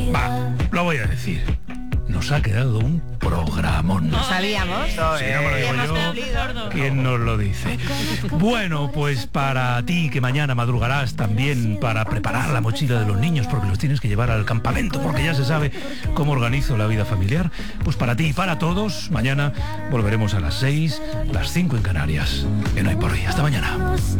Va, lo voy a decir. Nos ha quedado un programón. Lo sabíamos. Si no me lo digo yo, ¿quién nos lo dice? Bueno, pues para ti que mañana madrugarás también para preparar la mochila de los niños porque los tienes que llevar al campamento porque ya se sabe cómo organizo la vida familiar, pues para ti y para todos, mañana volveremos a las 6, las 5 en Canarias. Que no hay por hoy. Hasta mañana.